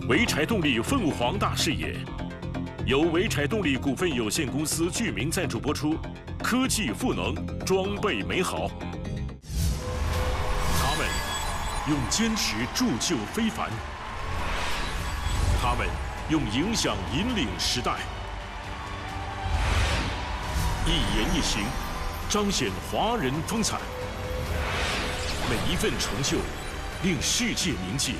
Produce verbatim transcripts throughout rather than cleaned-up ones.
潍柴动力凤凰大视野，由潍柴动力股份有限公司剧名赞助播出。科技赋能，装备美好。他们用坚持铸就非凡，他们用影响引领时代。一言一行，彰显华人风采。每一份成就，令世界铭记。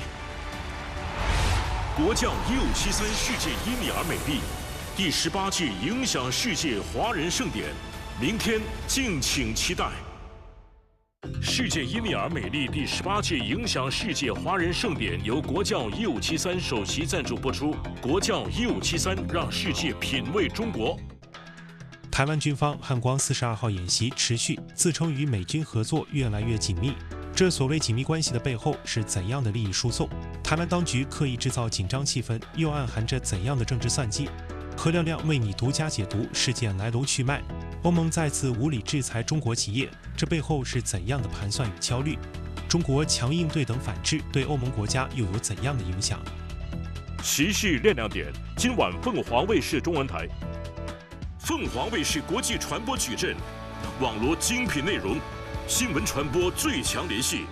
国将一五七三世界伊米尔美丽，第十八届影响世界华人盛典，明天敬请期待。世界伊米尔美丽第十八届影响世界华人盛典由国教一五七三首席赞助播出。国教一五七三，让世界品味中国。 台湾军方汉光四十二号演习持续，自称与美军合作越来越紧密。这所谓紧密关系的背后是怎样的利益输送？台湾当局刻意制造紧张气氛，又暗含着怎样的政治算计？何亮亮为你独家解读事件来龙去脉。欧盟再次无理制裁中国企业，这背后是怎样的盘算与焦虑？中国强硬对等反制对欧盟国家又有怎样的影响？ 时事亮亮点，今晚凤凰卫视中文台。凤凰卫视国际传播矩阵，网罗精品内容，新闻传播最强联系。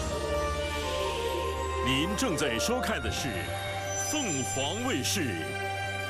您正在收看的是凤凰卫视